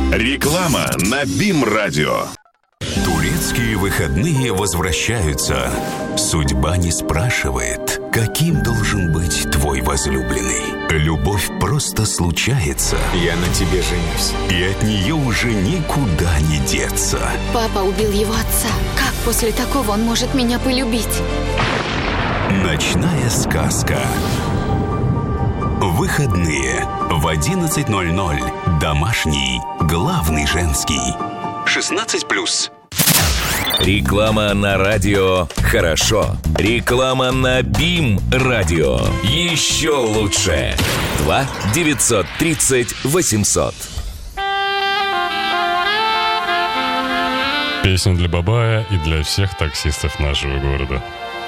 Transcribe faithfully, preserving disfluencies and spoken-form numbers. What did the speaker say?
Реклама на БИМ-радио. Турецкие выходные возвращаются. Судьба не спрашивает, каким должен быть твой возлюбленный. Любовь просто случается. Я на тебе женюсь. И от нее уже никуда не деться. Папа убил его отца. Как после такого он может меня полюбить? Ночная сказка. Выходные в одиннадцать ноль ноль. Домашний, главный женский. шестнадцать плюс. Реклама на радио «Хорошо». Реклама на БИМ-радио. Еще лучше. два девятьсот тридцать восемьсот. Песня для Бабая и для всех таксистов нашего города.